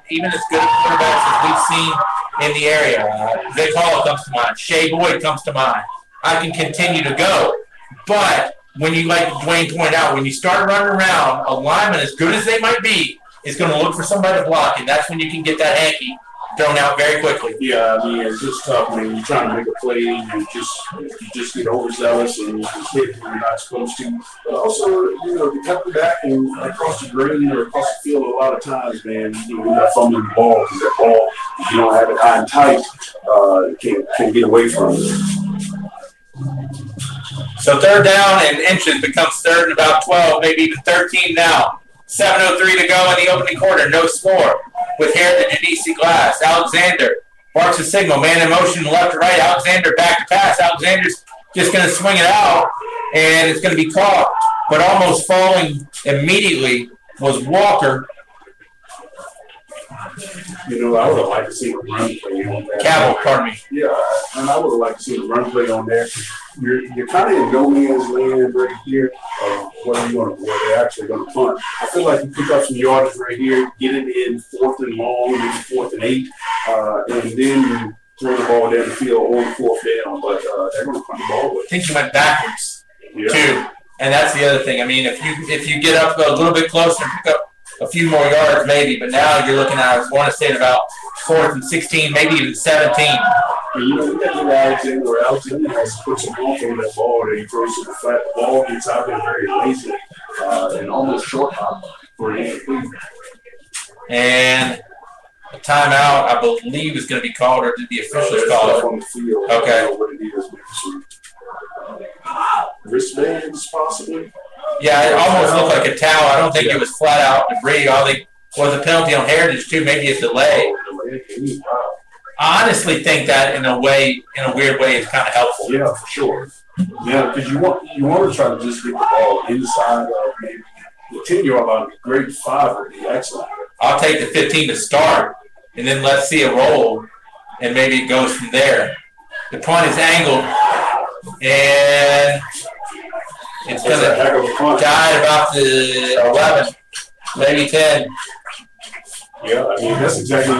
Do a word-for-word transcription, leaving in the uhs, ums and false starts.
even as good a quarterbacks as we've seen in the area. Uh, Vic Hall comes to mind. Shea Boyd comes to mind. I can continue to go. But when you, like Dwayne pointed out, when you start running around, a lineman, as good as they might be, is going to look for somebody to block, and that's when you can get that hanky thrown out very quickly. Yeah, I mean, it's just tough when you're trying to make a play. You just you just get overzealous and you just hit when you're not supposed to. But also, you know, to cut back and across the green or across the field, a lot of times, man, you know, you're not fumbling the ball because that ball, if you don't have it high and tight, uh, can can get away from it. So third down and inches becomes third and about twelve, maybe even thirteen now. seven oh three to go in the opening quarter. No score. With Heritage and D C Glass. Alexander barks a signal. Man in motion left to right. Alexander back to pass. Alexander's just going to swing it out, and it's going to be caught. But almost falling immediately was Walker. You know, I would have liked to see a run play on that. Cabell, pardon me. Yeah, and I would have liked to see a run play on there. You're you're kind of in no man's land right here. Uh, where are you going? Where they're actually going to punt? I feel like you pick up some yardage right here, get it in fourth and long, maybe fourth and eight, uh, and then you throw the ball down the field on fourth down. But uh, they're going to punt the ball away. I think you went backwards yeah. too, and that's the other thing. I mean, if you if you get up a little bit closer and pick up a few more yards, maybe, but now you're looking at, I want to say, about fourth and sixteen, maybe even seventeen. And you know, we got to Alexander where Alexander has to put some off on that ball that he throws to the flat. The ball gets out there very lazy uh, and almost short hop for an incomplete. And a timeout, I believe, is going to be called, or did the officials uh, call it? On the field. Okay. I don't know what it is, maybe some wristbands, possibly. Yeah, it almost looked like a towel. I don't think yeah. it was flat out debris. I think was a penalty on Heritage too, maybe a delay. I honestly think that in a way, in a weird way, is kind of helpful. Yeah, for sure. Yeah, because you want you want to try to just get the ball inside of maybe the ten-yard line. Grade five would be excellent. I'll take the fifteen to start, and then let's see a roll, and maybe it goes from there. The punt is angled, and it's going to die at about the eleven, maybe ten. Yeah, I mean, that's exactly